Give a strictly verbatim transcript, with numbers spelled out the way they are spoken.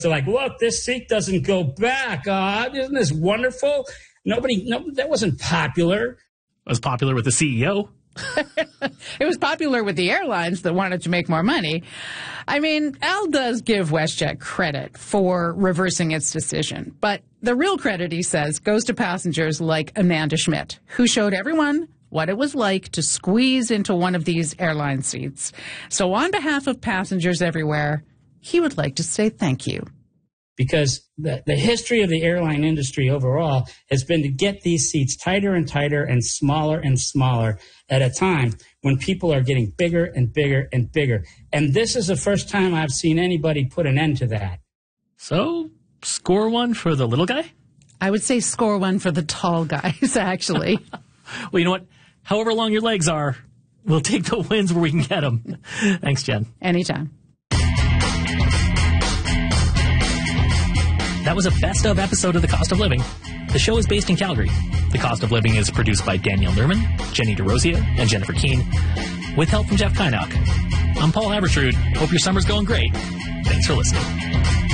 They're like, look, this seat doesn't go back. Uh, isn't this wonderful? Nobody, no, that wasn't popular. It was popular with the C E O. It was popular with the airlines that wanted to make more money. I mean, Al does give WestJet credit for reversing its decision. But the real credit, he says, goes to passengers like Amanda Schmidt, who showed everyone what it was like to squeeze into one of these airline seats. So on behalf of passengers everywhere, he would like to say thank you. Because the, the history of the airline industry overall has been to get these seats tighter and tighter and smaller and smaller at a time when people are getting bigger and bigger and bigger. And this is the first time I've seen anybody put an end to that. So, score one for the little guy? I would say score one for the tall guys, actually. Well, you know what? However long your legs are, we'll take the wins where we can get them. Thanks, Jen. Anytime. That was a best-of episode of The Cost of Living. The show is based in Calgary. The Cost of Living is produced by Danielle Nurman, Jenny DeRosia, and Jennifer Keene, with help from Jeff Kynock. I'm Paul Abertrud. Hope your summer's going great. Thanks for listening.